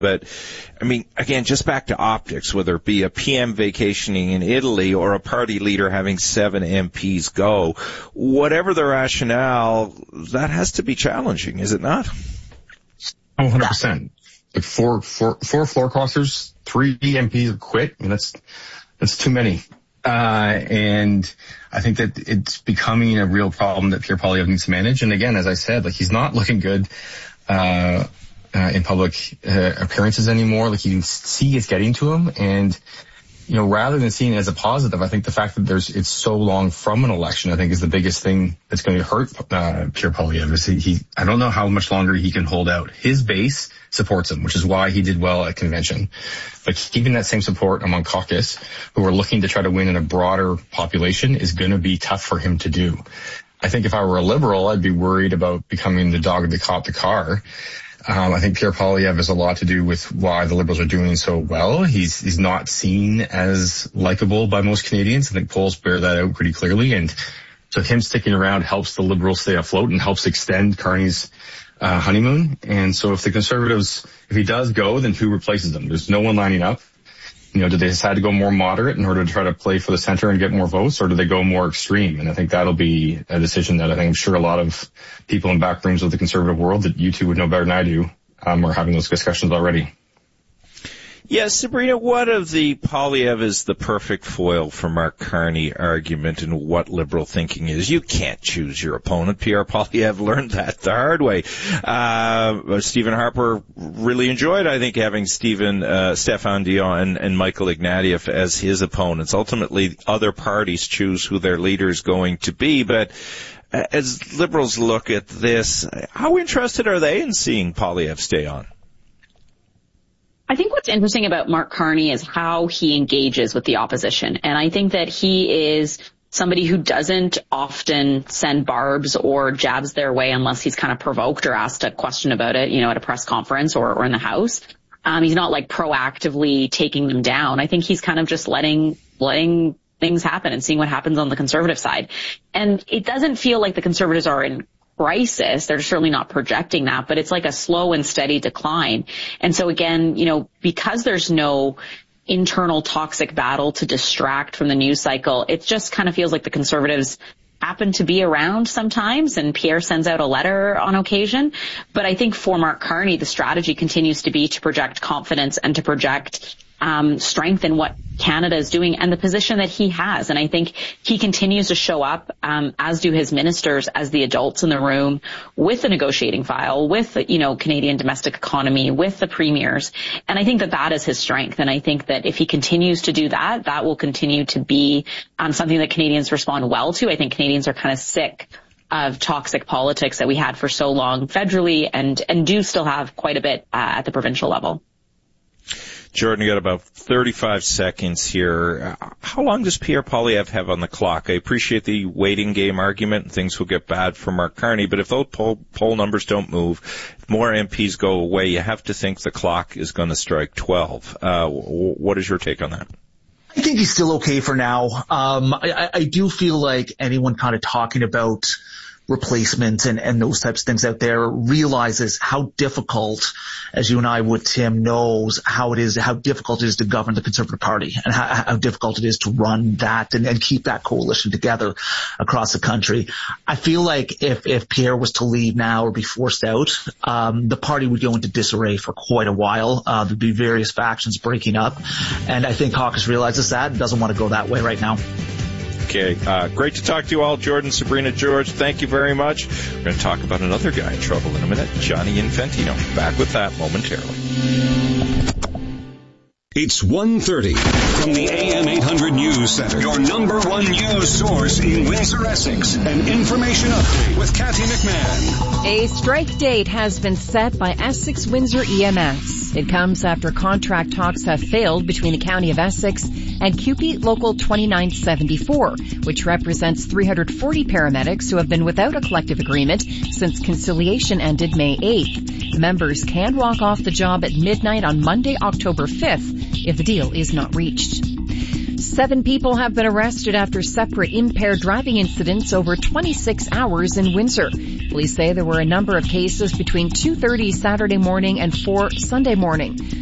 But, I mean, again, just back to optics, whether it be a PM vacationing in Italy or a party leader having 7 MPs go, whatever the rationale, that has to be challenging, is it not? 100%. Like four floor crossers, 3 MPs quit. I mean, that's too many. And I think that it's becoming a real problem that Pierre Poilievre needs to manage. And again, as I said, like, he's not looking good, in public appearances anymore. Like, you can see it's getting to him, and rather than seeing it as a positive, I think the fact that it's so long from an election, I think, is the biggest thing that's going to hurt Pierre Poilievre. I don't know how much longer he can hold out. His base supports him, which is why he did well at convention. But keeping that same support among caucus, who are looking to try to win in a broader population, is going to be tough for him to do. I think if I were a Liberal, I'd be worried about becoming the dog that caught the car. I think Pierre Poilievre has a lot to do with why the Liberals are doing so well. He's not seen as likable by most Canadians. I think polls bear that out pretty clearly. And so him sticking around helps the Liberals stay afloat and helps extend Carney's honeymoon. And so if the Conservatives, if he does go, then who replaces him? There's no one lining up. Do they decide to go more moderate in order to try to play for the center and get more votes, or do they go more extreme? And I think that'll be a decision that I'm sure a lot of people in back rooms of the Conservative world, that you two would know better than I do, are having those discussions already. Yes, Sabrina, what of the Poilievre is the perfect foil for Mark Carney argument and what Liberal thinking is? You can't choose your opponent. Pierre Poilievre learned that the hard way. Stephen Harper really enjoyed, I think, having Stéphane Dion and Michael Ignatieff as his opponents. Ultimately, other parties choose who their leader is going to be, but as Liberals look at this, how interested are they in seeing Poilievre stay on? I think what's interesting about Mark Carney is how he engages with the opposition. And I think that he is somebody who doesn't often send barbs or jabs their way unless he's kind of provoked or asked a question about it, at a press conference or in the House. He's not like proactively taking them down. I think he's kind of just letting things happen and seeing what happens on the Conservative side. And it doesn't feel like the Conservatives are in crisis. They're certainly not projecting that, but it's like a slow and steady decline. And so again, because there's no internal toxic battle to distract from the news cycle, it just kind of feels like the Conservatives happen to be around sometimes, and Pierre sends out a letter on occasion. But I think for Mark Carney, the strategy continues to be to project confidence and to project strength in what Canada is doing and the position that he has. And I think he continues to show up, as do his ministers, as the adults in the room with the negotiating file, with, Canadian domestic economy, with the premiers. And I think that is his strength. And I think that if he continues to do that, that will continue to be something that Canadians respond well to. I think Canadians are kind of sick of toxic politics that we had for so long federally and do still have quite a bit at the provincial level. Jordan, you got about 35 seconds here. How long does Pierre Poilievre have on the clock? I appreciate the waiting game argument. Things will get bad for Mark Carney, but if those poll numbers don't move, if more MPs go away, you have to think the clock is going to strike 12. What is your take on that? I think he's still okay for now. I do feel like anyone kind of talking about replacement and those types of things out there realizes how difficult, as you and I would, Tim, knows how difficult it is to govern the Conservative Party and how difficult it is to run that and keep that coalition together across the country. I feel like if Pierre was to leave now or be forced out, the party would go into disarray for quite a while. There'd be various factions breaking up, and I think caucus realizes that and doesn't want to go that way right now. Okay, great to talk to you all. Jordan, Sabrina, George, thank you very much. We're going to talk about another guy in trouble in a minute, Johnny Infantino. Back with that momentarily. It's 1:30 from the AM 800 News Center, your number one news source in Windsor, Essex. An information update with Kathy McMahon. A strike date has been set by Essex Windsor EMS. It comes after contract talks have failed between the County of Essex and CUPE Local 2974, which represents 340 paramedics who have been without a collective agreement since conciliation ended May 8th. Members can walk off the job at midnight on Monday, October 5th, if the deal is not reached. 7 people have been arrested after separate impaired driving incidents over 26 hours in Windsor. Police say there were a number of cases between 2:30 Saturday morning and 4 Sunday morning.